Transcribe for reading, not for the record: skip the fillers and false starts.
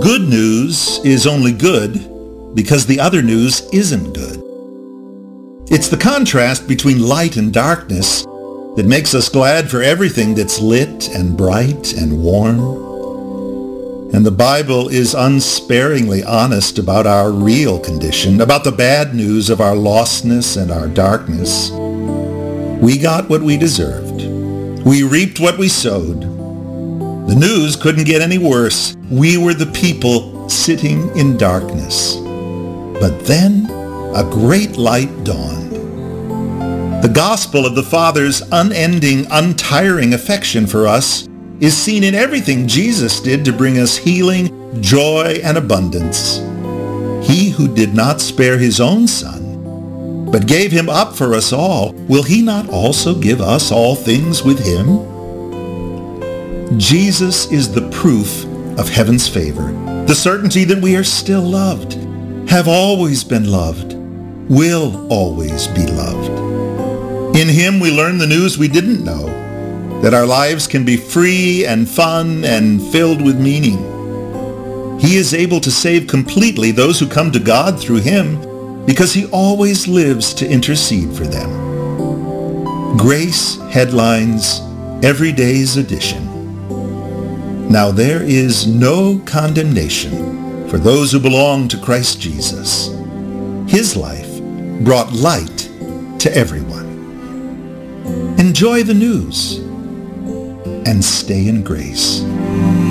Good news is only good because the other news isn't good. It's the contrast between light and darkness that makes us glad for everything that's lit and bright and warm. And the Bible is unsparingly honest about our real condition, about the bad news of our lostness and our darkness. We got what we deserved. We reaped what we sowed. The news couldn't get any worse. We were the people sitting in darkness. But then a great light dawned. The gospel of the Father's unending, untiring affection for us is seen in everything Jesus did to bring us healing, joy, and abundance. He who did not spare his own Son, but gave him up for us all, will he not also give us all things with him? Jesus is the proof of heaven's favor, the certainty that we are still loved, have always been loved, will always be loved. In him we learn the news we didn't know, that our lives can be free and fun and filled with meaning. He is able to save completely those who come to God through him because he always lives to intercede for them. Grace Headlines, Every Day's Edition. Now there is no condemnation for those who belong to Christ Jesus. His life brought light to everyone. Enjoy the news and stay in grace.